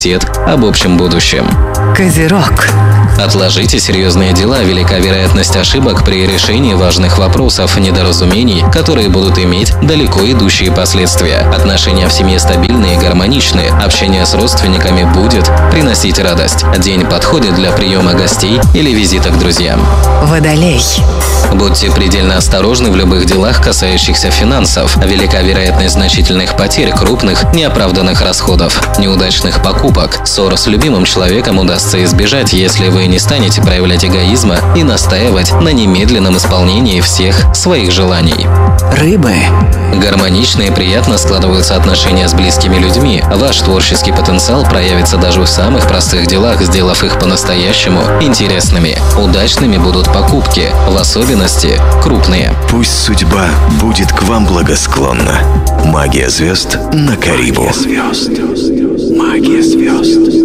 об общем будущем. Козерог. Отложите серьезные дела, велика вероятность ошибок при решении важных вопросов, недоразумений, которые будут иметь далеко идущие последствия. Отношения в семье стабильные и гармоничные, общение с родственниками будет приносить радость. День подходит для приема гостей или визита к друзьям. Водолей. Будьте предельно осторожны в любых делах, касающихся финансов. Велика вероятность значительных потерь, крупных, неоправданных расходов, неудачных покупок. Ссор с любимым человеком удастся избежать, если вы не станете проявлять эгоизма и настаивать на немедленном исполнении всех своих желаний. Рыбы. Гармонично и приятно складываются отношения с близкими людьми. Ваш творческий потенциал проявится даже в самых простых делах, сделав их по-настоящему интересными. Удачными будут покупки, в особенности крупные. Пусть судьба будет к вам благосклонна. Магия звезд на Карибу. Магия звезд.